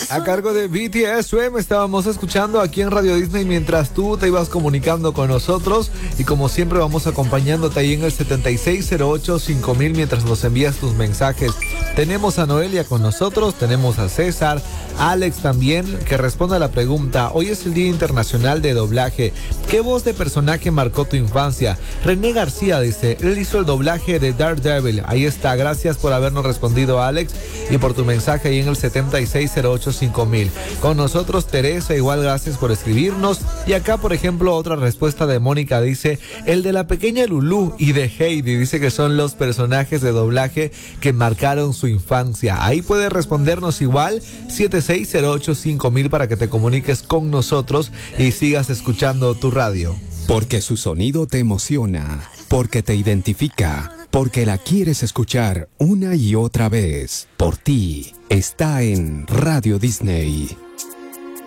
A cargo de BTS Swim estábamos escuchando aquí en Radio Disney mientras tú te ibas comunicando con nosotros, y como siempre vamos acompañándote ahí en el 7608-5000 mientras nos envías tus mensajes. Tenemos a Noelia con nosotros, tenemos a César, Alex también, que responde a la pregunta. Hoy es el Día Internacional de Doblaje. ¿Qué voz de personaje marcó tu infancia? René García dice, él hizo el doblaje de Daredevil. Ahí está, gracias por habernos respondido, Alex, y por tu mensaje ahí en el 7608-5000. Con nosotros Teresa, igual gracias por escribirnos. Y acá, por ejemplo, otra respuesta de Mónica dice, el de la pequeña Lulú y de Heidi. Dice que son los personajes de doblaje que marcaron su infancia. Ahí puedes respondernos igual, 7608-5000, para que te comuniques con nosotros y sigas escuchando tu radio. Porque su sonido te emociona, porque te identifica, porque la quieres escuchar una y otra vez. Por ti, está en Radio Disney.